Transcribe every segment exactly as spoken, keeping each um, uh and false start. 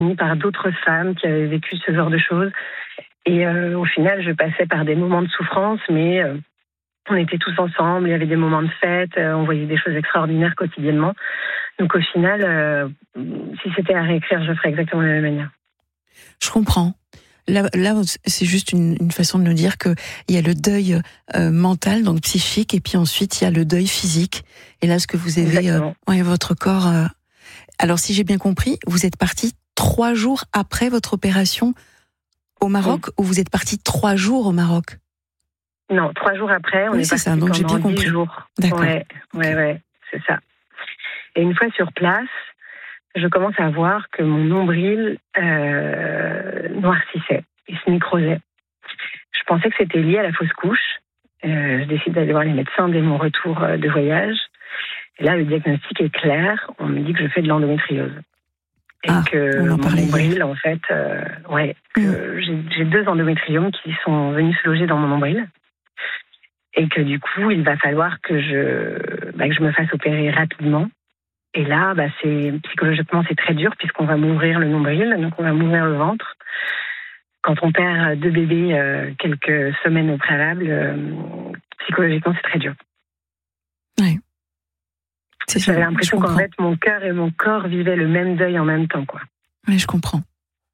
par d'autres femmes qui avaient vécu ce genre de choses. Et euh, au final, je passais par des moments de souffrance, mais euh, on était tous ensemble, il y avait des moments de fête, euh, on voyait des choses extraordinaires quotidiennement. Donc au final, euh, si c'était à réécrire, je ferais exactement de la même manière. Je comprends. Là, là c'est juste une, une façon de nous dire qu'il y a le deuil euh, mental, donc psychique, et puis ensuite il y a le deuil physique. Et là, ce que vous avez, euh, ouais, votre corps... Euh... Alors si j'ai bien compris, vous êtes parti trois jours après votre opération au Maroc, oui. Ou vous êtes parti trois jours au Maroc? Non, trois jours après, on oui, est, c'est parti ça, donc j'ai bien compris. dix jours. D'accord. Ouais, ouais, okay. ouais, c'est ça. Et une fois sur place, je commence à voir que mon nombril euh, noircissait, il se nécrosait. Je pensais que c'était lié à la fausse couche. Euh, je décide d'aller voir les médecins dès mon retour de voyage. Et là, le diagnostic est clair. On me dit que je fais de l'endométriose. Et ah, que on en mon nombril, hier. en fait, euh, ouais, que mmh. j'ai, j'ai deux endométriomes qui sont venus se loger dans mon nombril. Et que du coup, il va falloir que je, bah, que je me fasse opérer rapidement. Et là, bah, c'est, psychologiquement, c'est très dur puisqu'on va m'ouvrir le nombril, donc on va m'ouvrir le ventre. Quand on perd deux bébés euh, quelques semaines au préalable, euh, psychologiquement, c'est très dur. Oui. C'est J'avais l'impression qu'en fait, mon cœur et mon corps vivaient le même deuil en même temps, quoi. Oui, je comprends.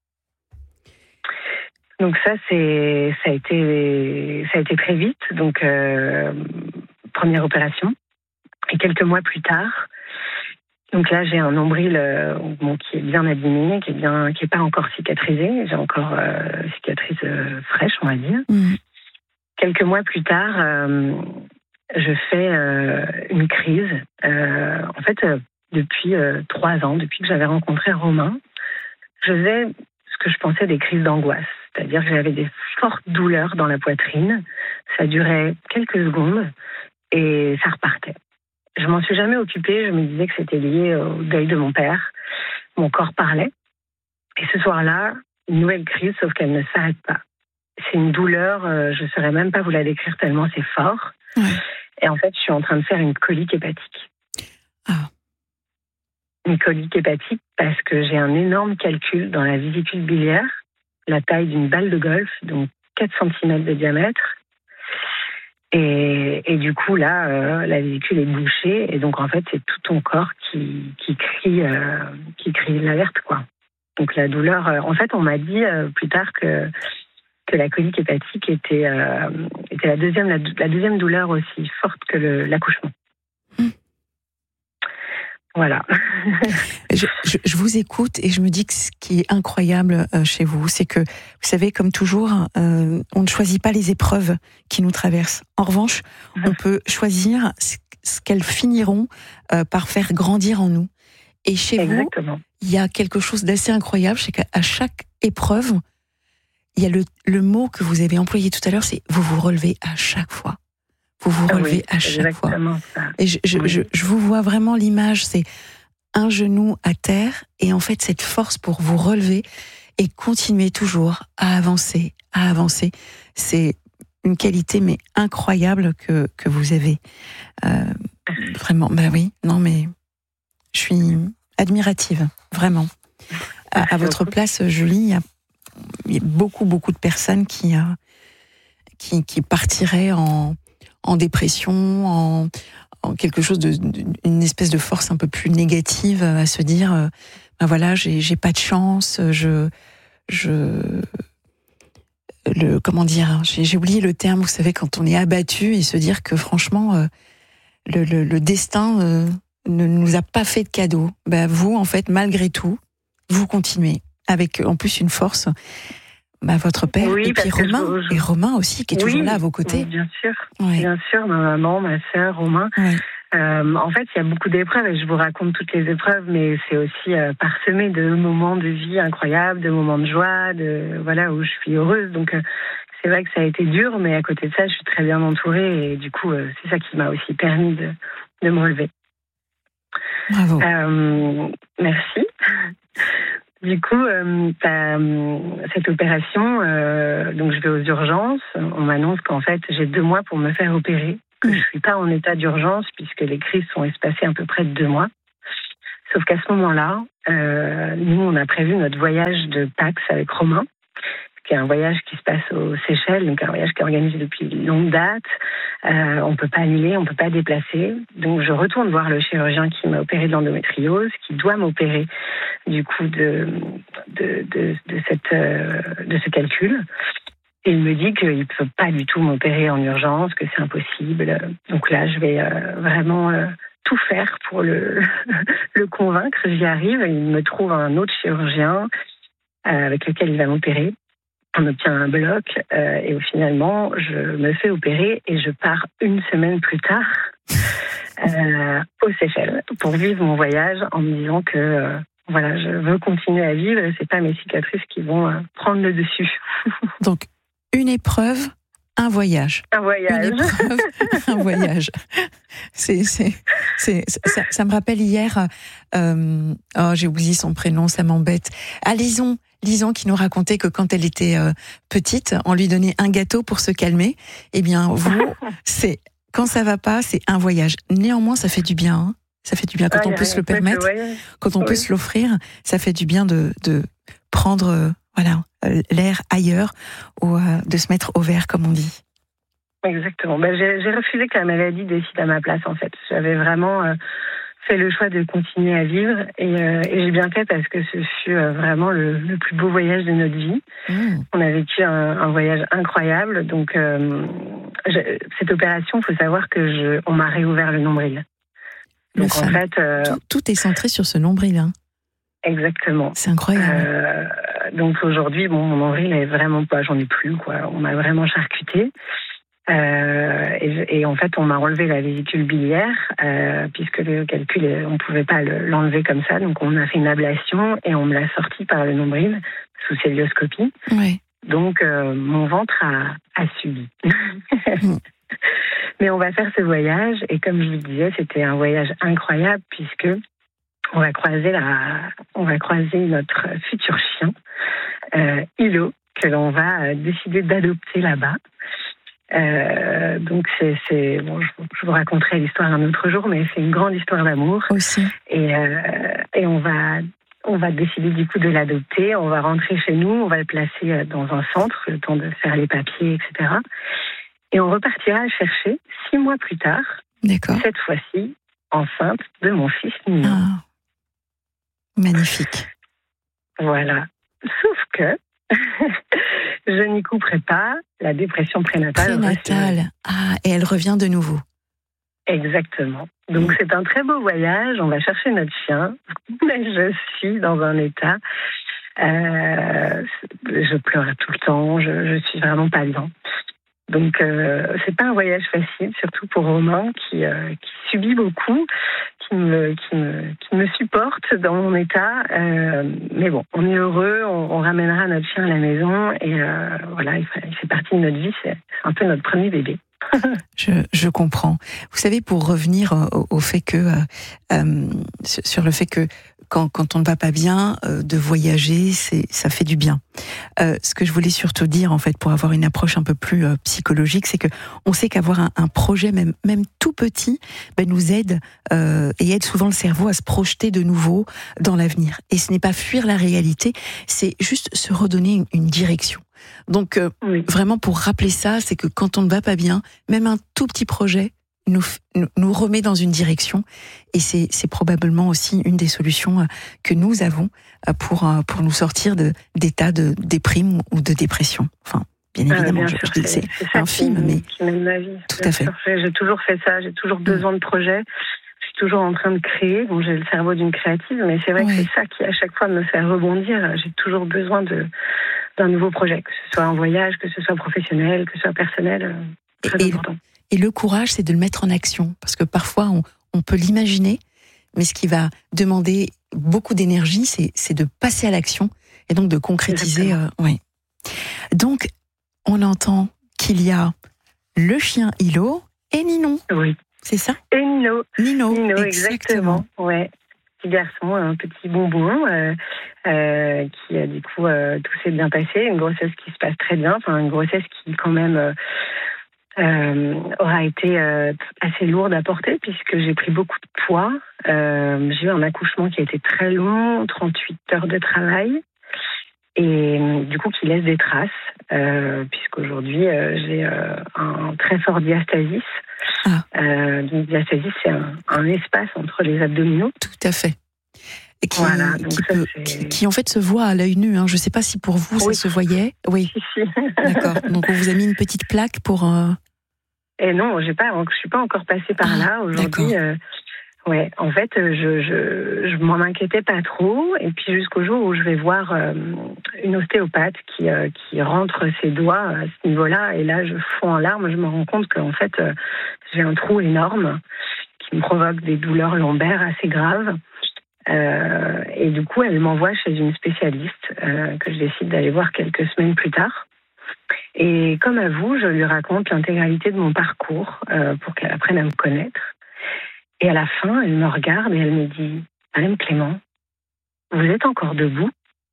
Donc ça, c'est, ça a été, ça a été très vite. Donc euh, première opération. Et quelques mois plus tard, donc là, j'ai un nombril euh, bon, qui est bien abîmé, qui est bien, qui est pas encore cicatrisé. J'ai encore euh, cicatrice euh, fraîche, on va dire. Mmh. Quelques mois plus tard, euh, je fais euh, une crise. Euh, en fait, euh, depuis euh, trois ans, depuis que j'avais rencontré Romain, je faisais ce que je pensais des crises d'angoisse. C'est-à-dire que j'avais des fortes douleurs dans la poitrine. Ça durait quelques secondes et ça repartait. Je m'en suis jamais occupée. Je me disais que c'était lié au deuil de mon père. Mon corps parlait. Et ce soir-là, une nouvelle crise, sauf qu'elle ne s'arrête pas. C'est une douleur, euh, je ne saurais même pas vous la décrire tellement c'est fort. Ouais. Et en fait, je suis en train de faire une colique hépatique. Ah. Une colique hépatique parce que j'ai un énorme calcul dans la vésicule biliaire, la taille d'une balle de golf, donc quatre centimètres de diamètre. Et, et du coup, là, euh, la vésicule est bouchée. Et donc, en fait, c'est tout ton corps qui, qui crie, euh, qui crie l'alerte, quoi. Donc, la douleur... Euh, en fait, on m'a dit euh, plus tard que, que la colique hépatique était, euh, était la, deuxième, la, la deuxième douleur aussi forte que le, l'accouchement. Mmh. Voilà. je, je, je vous écoute et je me dis que ce qui est incroyable euh, chez vous, c'est que, vous savez, comme toujours, euh, on ne choisit pas les épreuves qui nous traversent. En revanche, on peut choisir ce, ce qu'elles finiront euh, par faire grandir en nous. Et chez Exactement. vous, il y a quelque chose d'assez incroyable, c'est qu'à chaque épreuve, il y a le, le mot que vous avez employé tout à l'heure, c'est « vous vous relevez à chaque fois ». Vous vous relevez oui, à chaque fois. Ça. Et je, je, oui. je, je vous vois vraiment l'image, c'est un genou à terre et en fait cette force pour vous relever et continuer toujours à avancer, à avancer. C'est une qualité mais incroyable que, que vous avez. Euh, vraiment, bah oui, non mais je suis admirative, vraiment. À, à votre place, Julie, il y a, il y a beaucoup, beaucoup de personnes qui, euh, qui, qui partiraient en... en dépression, en, en quelque chose de, une espèce de force un peu plus négative à se dire, euh, ben voilà, j'ai, j'ai pas de chance, je, je, le, comment dire, j'ai, j'ai oublié le terme, vous savez, quand on est abattu et se dire que franchement, euh, le, le, le destin euh, ne nous a pas fait de cadeau. Ben vous, en fait, malgré tout, vous continuez avec en plus une force. Bah, votre père, oui, et puis Romain, je, je... et Romain aussi, qui est oui, toujours là à vos côtés. Oui, bien sûr, ouais. bien sûr, ma maman, ma sœur, Romain. Ouais. Euh, en fait, il y a beaucoup d'épreuves, et je vous raconte toutes les épreuves, mais c'est aussi euh, parsemé de moments de vie incroyables, de moments de joie, de voilà où je suis heureuse. Donc, euh, c'est vrai que ça a été dur, mais à côté de ça, je suis très bien entourée, et du coup, euh, c'est ça qui m'a aussi permis de, de me relever. Bravo. Euh, merci. Du coup, euh, cette opération, euh, donc je vais aux urgences. On m'annonce qu'en fait, j'ai deux mois pour me faire opérer, que mmh. je suis pas en état d'urgence puisque les crises sont espacées à peu près de deux mois. Sauf qu'à ce moment-là, euh, nous, on a prévu notre voyage de Pax avec Romain, qui est un voyage qui se passe aux Seychelles, donc un voyage qui est organisé depuis longue date. Euh, on ne peut pas annuler, on ne peut pas déplacer. Donc je retourne voir le chirurgien qui m'a opéré de l'endométriose, qui doit m'opérer du coup de, de, de, de, cette, euh, de ce calcul. Et il me dit qu'il ne peut pas du tout m'opérer en urgence, que c'est impossible. Donc là, je vais euh, vraiment euh, tout faire pour le, le convaincre. J'y arrive, il me trouve un autre chirurgien euh, avec lequel il va m'opérer. On obtient un bloc euh, et finalement, je me fais opérer et je pars une semaine plus tard euh, aux Seychelles pour vivre mon voyage en me disant que euh, voilà, je veux continuer à vivre et c'est pas mes cicatrices qui vont euh, prendre le dessus. Donc, une épreuve, un voyage. Un voyage. Une épreuve, un voyage. C'est, c'est, c'est, ça, ça me rappelle hier, euh, oh, j'ai oublié son prénom, ça m'embête. Ah, Lison. Lison qui nous racontait que quand elle était euh, petite, on lui donnait un gâteau pour se calmer. Eh bien, vous, c'est quand ça va pas, c'est un voyage. Néanmoins, ça fait du bien. Hein. Ça fait du bien quand ah, on peut se le permettre, quand on oui. peut se l'offrir. Ça fait du bien de, de prendre, euh, voilà, euh, l'air ailleurs ou euh, de se mettre au vert, comme on dit. Exactement. Ben, j'ai, j'ai refusé que la maladie décide à ma place. En fait, j'avais vraiment euh, fait le choix de continuer à vivre et, euh, et j'ai bien fait parce que ce fut euh, vraiment le, le plus beau voyage de notre vie. Mmh. On a vécu un, un voyage incroyable. Donc, euh, je, cette opération, il faut savoir que je, on m'a réouvert le nombril. Donc, le en fait, euh, tout, tout est centré sur ce nombril. Hein. Exactement. C'est incroyable. Euh, donc aujourd'hui, bon, mon nombril est vraiment pas, j'en ai plus quoi. On m'a vraiment charcuté. Euh, et, et en fait, on m'a enlevé la vésicule biliaire euh, puisque le calcul, on ne pouvait pas le, l'enlever comme ça. Donc, on a fait une ablation et on me l'a sorti par le nombril sous célioscopie. Oui. Donc, euh, mon ventre a, a subi. mmh. Mais on va faire ce voyage et comme je vous disais, c'était un voyage incroyable puisque on va croiser la, on va croiser notre futur chien, euh, Hilo, que l'on va euh, décider d'adopter là-bas. Euh, donc c'est, c'est bon, je, je vous raconterai l'histoire un autre jour, mais c'est une grande histoire d'amour aussi. Et euh, et on va on va décider du coup de l'adopter. On va rentrer chez nous, on va le placer dans un centre, le temps de faire les papiers, et cetera. Et on repartira le chercher six mois plus tard. D'accord. Cette fois-ci enceinte de mon fils Nino. Ah. Magnifique. Voilà. Sauf que je n'y couperai pas la dépression prénatale. Prénatale. Ah, et elle revient de nouveau. Exactement. Donc, mmh. c'est un très beau voyage. On va chercher notre chien. Mais je suis dans un état. Euh, je pleure tout le temps. Je, je suis vraiment pas bien. Donc, euh, c'est pas un voyage facile, surtout pour Romain qui, euh, qui subit beaucoup, qui me, qui me, qui me supporte dans mon état. Euh, mais bon, on est heureux, on, on ramènera notre chien à la maison et euh, voilà, il fait, il fait partie de notre vie. C'est, c'est un peu notre premier bébé. je, je comprends. Vous savez, pour revenir au, au fait que euh, euh, sur le fait que quand, quand on ne va pas bien, euh, de voyager, c'est, ça fait du bien. Euh, ce que je voulais surtout dire, en fait, pour avoir une approche un peu plus euh, psychologique, c'est que on sait qu'avoir un, un projet, même, même tout petit, ben, nous aide euh, et aide souvent le cerveau à se projeter de nouveau dans l'avenir. Et ce n'est pas fuir la réalité, c'est juste se redonner une, une direction. Donc, euh, oui. vraiment, pour rappeler ça, c'est que quand on ne va pas bien, même un tout petit projet nous, nous remet dans une direction. Et c'est, c'est probablement aussi une des solutions que nous avons pour, pour nous sortir de, d'états de déprime ou de dépression. Enfin, bien évidemment, euh, bien je, sûr, je dis c'est, c'est infime, qui, mais qui mène ma vie. Tout à fait. Sûr, j'ai toujours fait ça, j'ai toujours besoin de projets. Je suis toujours en train de créer. Bon, j'ai le cerveau d'une créative, mais c'est vrai ouais. que c'est ça qui, à chaque fois, me fait rebondir. J'ai toujours besoin de... d'un nouveau projet, que ce soit un voyage, que ce soit professionnel, que ce soit personnel, très et, important. Et le courage, c'est de le mettre en action, parce que parfois, on, on peut l'imaginer, mais ce qui va demander beaucoup d'énergie, c'est, c'est de passer à l'action, et donc de concrétiser. Euh, oui. Donc, on entend qu'il y a le chien Hilo et Ninon. Oui. C'est ça ? Et Nino. Nino, Nino exactement. exactement. Ouais. Petit garçon, un petit bonbon, euh, euh, qui a du coup euh, tout s'est bien passé, une grossesse qui se passe très bien, enfin une grossesse qui quand même euh, euh, aura été euh, assez lourde à porter puisque j'ai pris beaucoup de poids. Euh, j'ai eu un accouchement qui a été très long, trente-huit heures de travail, et du coup qui laisse des traces, euh, puisqu'aujourd'hui euh, j'ai euh, un très fort diastasis. Ah. Euh, donc diastasis, c'est un, un espace entre les abdominaux. Tout à fait. Et qui, voilà, qui, ça, peut, qui, qui en fait se voit à l'œil nu. Hein. Je ne sais pas si pour vous oui. ça se voyait. Oui. Si, si. D'accord. Donc on vous a mis une petite plaque pour. Euh... Et non, j'ai pas, je suis pas encore passée par ah, là aujourd'hui. Euh, ouais, en fait, je, je, je m'en inquiétais pas trop. Et puis jusqu'au jour où je vais voir euh, une ostéopathe qui, euh, qui rentre ses doigts à ce niveau-là, et là je fonds en larmes. Je me rends compte qu'en fait euh, j'ai un trou énorme qui me provoque des douleurs lombaires assez graves. Euh, et du coup, elle m'envoie chez une spécialiste euh, que je décide d'aller voir quelques semaines plus tard. Et comme à vous, je lui raconte l'intégralité de mon parcours euh, pour qu'elle apprenne à me connaître. Et à la fin, elle me regarde et elle me dit « Madame Clément, vous êtes encore debout ?»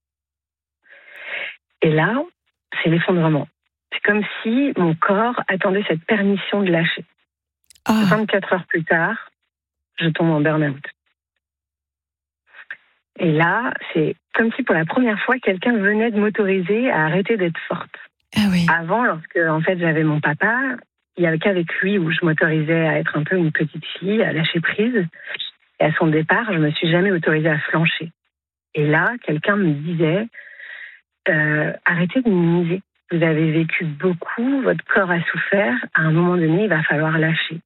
Et là, c'est l'effondrement. C'est comme si mon corps attendait cette permission de lâcher. Ah. vingt-quatre heures plus tard, je tombe en burn-out. Et là, c'est comme si pour la première fois, quelqu'un venait de m'autoriser à arrêter d'être forte. Ah oui. Avant, lorsque en fait j'avais mon papa, il n'y avait qu'avec lui où je m'autorisais à être un peu une petite fille, à lâcher prise. Et à son départ, je ne me suis jamais autorisée à flancher. Et là, quelqu'un me disait euh, arrêtez de minimiser. Vous avez vécu beaucoup, votre corps a souffert. À un moment donné, il va falloir lâcher.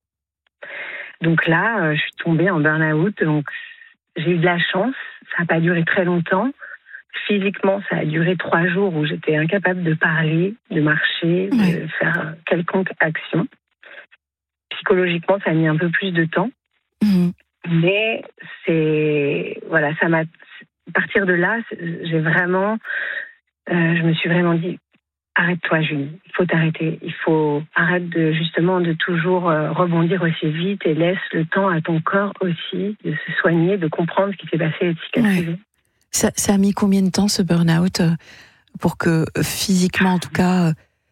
Donc là, euh, je suis tombée en burn-out. Donc j'ai eu de la chance, ça n'a pas duré très longtemps. Physiquement, ça a duré trois jours où j'étais incapable de parler, de marcher, ouais. de faire quelconque action. Psychologiquement, ça a mis un peu plus de temps. Mmh. Mais c'est... Voilà, ça m'a... À partir de là, j'ai vraiment... Euh, je me suis vraiment dit, arrête-toi, Julie, il faut t'arrêter. Il faut arrêter de, justement, de toujours euh, rebondir aussi vite et laisse le temps à ton corps aussi de se soigner, de comprendre ce qui s'est passé et de cicatriser. Ouais. Ça, ça a mis combien de temps, ce burn-out, pour que physiquement, en tout cas, euh,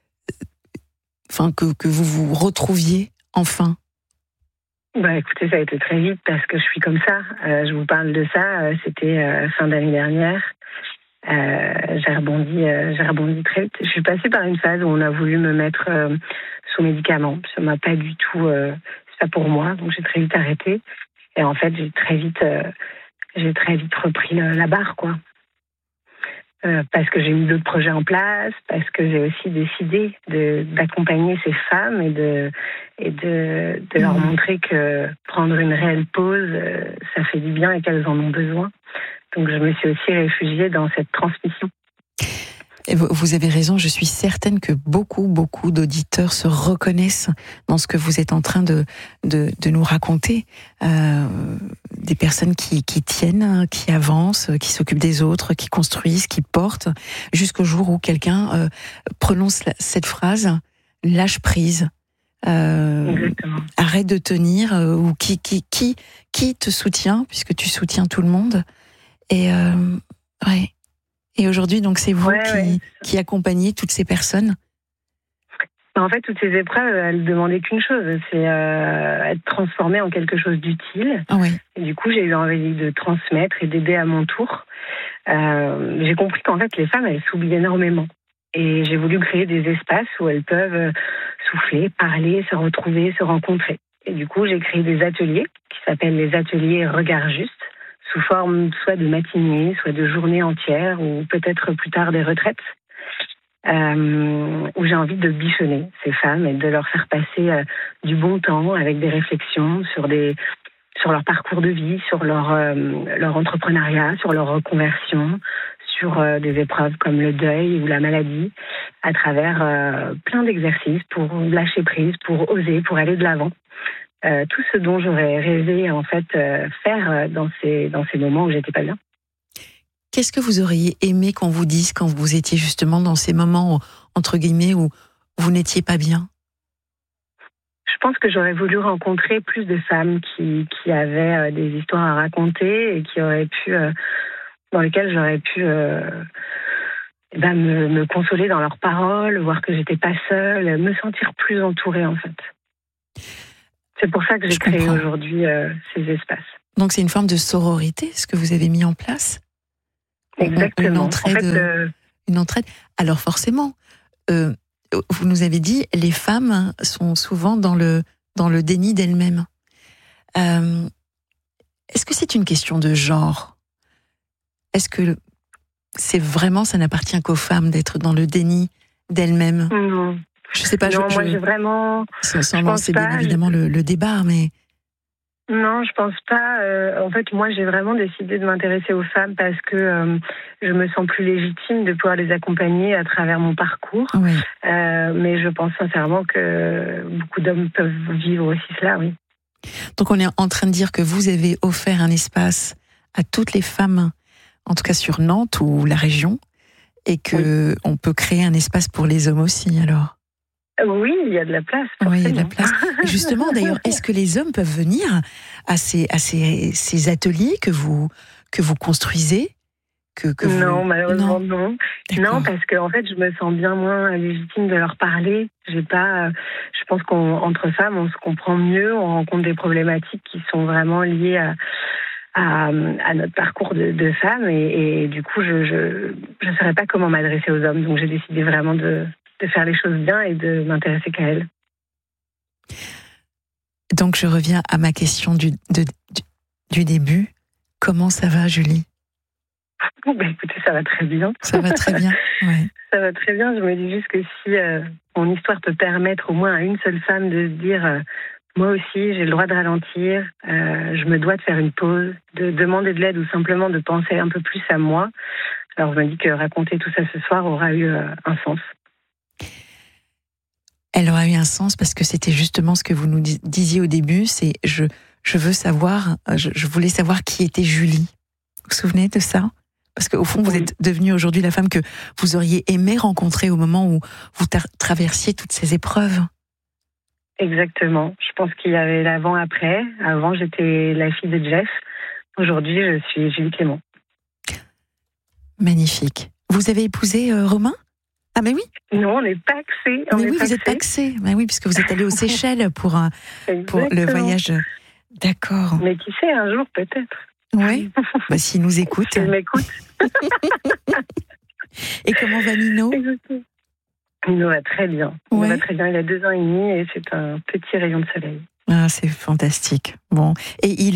enfin, que, que vous vous retrouviez enfin? Bah, écoutez, ça a été très vite parce que je suis comme ça. Euh, je vous parle de ça, euh, c'était euh, fin d'année dernière. Euh, j'ai rebondi, euh, j'ai rebondi très vite. Je suis passée par une phase où on a voulu me mettre euh, sous médicaments. Ça m'a pas du tout, euh, c'est pas pour moi, donc j'ai très vite arrêté. Et en fait, j'ai très vite, euh, j'ai très vite repris la, la barre, quoi. Euh, parce que j'ai mis d'autres projets en place, parce que j'ai aussi décidé de, d'accompagner ces femmes et de, et de, de leur mmh. montrer que prendre une réelle pause, euh, ça fait du bien et qu'elles en ont besoin. Donc je me suis aussi réfugiée dans cette transmission. Et vous avez raison, je suis certaine que beaucoup, beaucoup d'auditeurs se reconnaissent dans ce que vous êtes en train de, de, de nous raconter. Euh, des personnes qui, qui tiennent, qui avancent, qui s'occupent des autres, qui construisent, qui portent, jusqu'au jour où quelqu'un euh, prononce la, cette phrase « lâche prise euh, ». Arrête de tenir, euh, ou qui, qui, qui, qui te soutient, puisque tu soutiens tout le monde. Et euh, ouais. Et aujourd'hui, donc, c'est vous ouais, qui, ouais. qui accompagnez toutes ces personnes? En fait, toutes ces épreuves, elles demandaient qu'une chose, c'est euh, être transformée en quelque chose d'utile. Ah oui. Et du coup, j'ai eu envie de transmettre et d'aider à mon tour. Euh, j'ai compris qu'en fait, les femmes, elles s'oublient énormément. Et j'ai voulu créer des espaces où elles peuvent souffler, parler, se retrouver, se rencontrer. Et du coup, j'ai créé des ateliers qui s'appellent les ateliers Regard Juste, sous forme soit de matinées, soit de journées entières, ou peut-être plus tard des retraites, euh, où j'ai envie de bichonner ces femmes et de leur faire passer euh, du bon temps avec des réflexions sur, des, sur leur parcours de vie, sur leur, euh, leur entrepreneuriat, sur leur reconversion, sur euh, des épreuves comme le deuil ou la maladie, à travers euh, plein d'exercices pour lâcher prise, pour oser, pour aller de l'avant. Euh, tout ce dont j'aurais rêvé en fait euh, faire dans ces dans ces moments où j'étais pas bien. Qu'est-ce que vous auriez aimé qu'on vous dise quand vous étiez justement dans ces moments entre guillemets où vous n'étiez pas bien? Je pense que j'aurais voulu rencontrer plus de femmes qui qui avaient euh, des histoires à raconter et qui auraient pu euh, dans lesquelles j'aurais pu euh, ben, me, me consoler dans leurs paroles, voir que j'étais pas seule, me sentir plus entourée en fait. C'est pour ça que j'ai créé aujourd'hui euh, ces espaces. Donc c'est une forme de sororité, ce que vous avez mis en place ? Exactement. Une entraide, en fait, euh... une entraide. Alors forcément, euh, vous nous avez dit, les femmes sont souvent dans le, dans le déni d'elles-mêmes. Euh, est-ce que c'est une question de genre ? Est-ce que c'est vraiment, ça n'appartient qu'aux femmes d'être dans le déni d'elles-mêmes ? Non. Je sais pas. Non, je, moi je... j'ai vraiment. Sans, sans lancer bien évidemment le, le débat, mais. Non, je pense pas. Euh, en fait, moi, j'ai vraiment décidé de m'intéresser aux femmes parce que euh, je me sens plus légitime de pouvoir les accompagner à travers mon parcours. Oui. Euh, mais je pense sincèrement que beaucoup d'hommes peuvent vivre aussi cela, oui. Donc, on est en train de dire que vous avez offert un espace à toutes les femmes, en tout cas sur Nantes ou la région, et que oui. on peut créer un espace pour les hommes aussi, alors. Oui, il y a de la place. Oui, il y a de la place. Et justement, d'ailleurs, est-ce que les hommes peuvent venir à ces, à ces, ces ateliers que vous, que vous construisez que, que vous... Non, malheureusement non. Non, non parce qu'en en fait, je me sens bien moins légitime de leur parler. J'ai pas. Je pense qu'entre femmes, on se comprend mieux, on rencontre des problématiques qui sont vraiment liées à. À, à notre parcours de, de femme et, et du coup je je je saurais pas comment m'adresser aux hommes, donc j'ai décidé vraiment de de faire les choses bien et de m'intéresser qu'à elles. Donc je reviens à ma question du de, du, du début. Comment ça va, Julie ? Ben écoutez, ça va très bien. Ça va très bien. Ouais. Ça va très bien. Je me dis juste que si euh, mon histoire peut permettre au moins à une seule femme de se dire euh, moi aussi, j'ai le droit de ralentir, euh, je me dois de faire une pause, de demander de l'aide ou simplement de penser un peu plus à moi. Alors je me dis que raconter tout ça ce soir aura eu euh, un sens. Elle aura eu un sens parce que c'était justement ce que vous nous disiez au début, c'est je, je veux savoir, je, je voulais savoir qui était Julie. Vous vous souvenez de ça ? Parce qu'au fond, oui. Vous êtes devenue aujourd'hui la femme que vous auriez aimé rencontrer au moment où vous tra- traversiez toutes ces épreuves. Exactement. Je pense qu'il y avait l'avant-après. Avant, j'étais la fille de Jeff. Aujourd'hui, je suis Julie Clément. Magnifique. Vous avez épousé euh, Romain ? Ah, mais oui. Non, on n'est pas axés. Mais oui, vous êtes paxés. Mais oui, puisque vous êtes allé aux Seychelles pour, un, pour le voyage. D'accord. Mais qui sait, un jour, peut-être. Oui. Bah, s'il nous écoute. S'il m'écoute. Et comment va Nino ? Exactement. Nino va très bien. Il ouais. va très bien. Il a deux ans et demi et c'est un petit rayon de soleil. Ah, c'est fantastique. Bon. Et Hilo ?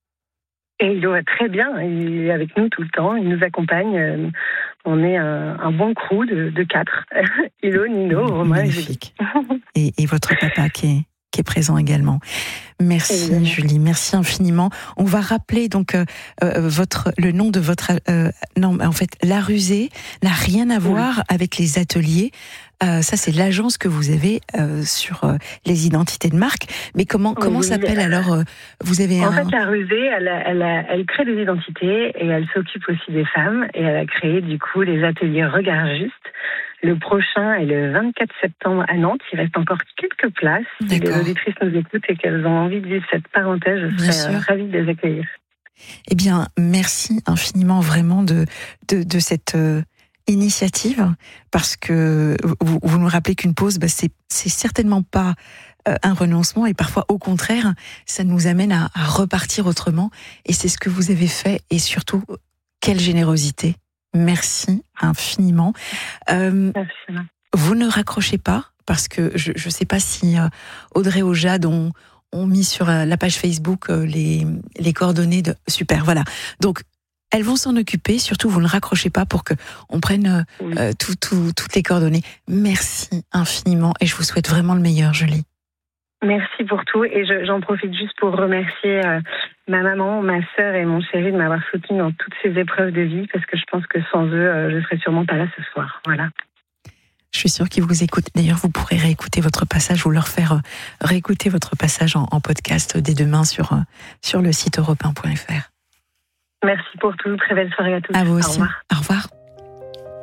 Et Hilo va très bien. Il est avec nous tout le temps. Il nous accompagne. On est un, un bon crew de, de quatre. Hilo, Nino, Romain. Magnifique. Et, et votre papa qui est, qui est présent également. Merci Évidemment. Julie, merci infiniment. On va rappeler donc euh, euh, votre le nom de votre euh, non en fait La Rusée n'a rien à voir oui. avec les ateliers. Euh, ça c'est l'agence que vous avez euh, sur euh, les identités de marque. Mais comment comment oui. s'appelle alors euh, vous avez en un... fait La Rusée, elle, elle, elle crée des identités et elle s'occupe aussi des femmes et elle a créé du coup les ateliers Regard Juste. Le prochain est le vingt-quatre septembre à Nantes. Il reste encore quelques places. Si les auditrices nous écoutent et qu'elles ont envie de vivre cette parenthèse, je serais ravie de les accueillir. Eh bien, merci infiniment vraiment de, de, de cette euh, initiative, parce que vous, vous nous rappelez qu'une pause, bah, c'est, c'est certainement pas euh, un renoncement, et parfois, au contraire, ça nous amène à, à repartir autrement. Et c'est ce que vous avez fait, et surtout, quelle générosité. Merci infiniment. Euh, Merci. Vous ne raccrochez pas, parce que je ne sais pas si euh, Audrey ou Jade ont, ont mis sur euh, la page Facebook euh, les, les coordonnées de... Super, voilà. Donc, elles vont s'en occuper. Surtout, vous ne raccrochez pas pour qu'on prenne euh, oui. euh, tout, tout, toutes les coordonnées. Merci infiniment et je vous souhaite vraiment le meilleur, Julie. Merci pour tout et je, j'en profite juste pour remercier euh, ma maman, ma sœur et mon chéri de m'avoir soutenue dans toutes ces épreuves de vie parce que je pense que sans eux, euh, je serais sûrement pas là ce soir. Voilà. Je suis sûre qu'ils vous écoutent. D'ailleurs, vous pourrez réécouter votre passage ou leur faire euh, réécouter votre passage en, en podcast dès demain sur, euh, sur le site europe un point f r. Merci pour tout. Très belle soirée à tous. À vous aussi. Au revoir. Au revoir.